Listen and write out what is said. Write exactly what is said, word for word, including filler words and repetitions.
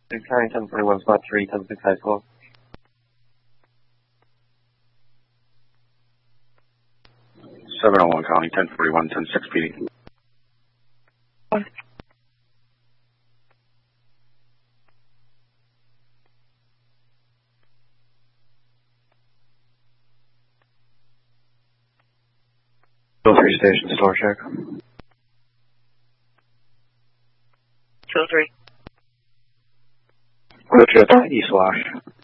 County ten forty-one, spot three, ten six high school. seven oh one County, ten forty-one, ten six P D. Three station, store check. two oh three. Roger, East Wash.